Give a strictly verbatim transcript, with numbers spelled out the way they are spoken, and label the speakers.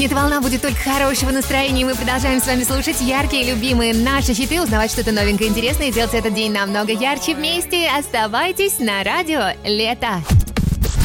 Speaker 1: Сегодня эта волна будет только хорошего настроения, и мы продолжаем с вами слушать яркие, любимые наши хиты, узнавать что-то новенькое, интересное и делать этот день намного ярче вместе. Оставайтесь на радио «Лето».